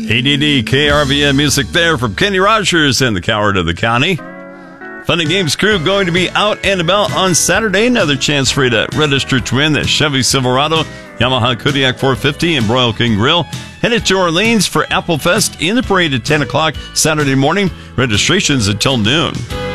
ADD KRVN music there from Kenny Rogers and the Coward of the County. Fun and Games crew going to be out and about on Saturday. Another chance for you to register to win the Chevy Silverado, Yamaha Kodiak 450, and Broil King Grill. Headed to Orleans for Apple Fest in the parade at 10 o'clock Saturday morning. Registrations until noon.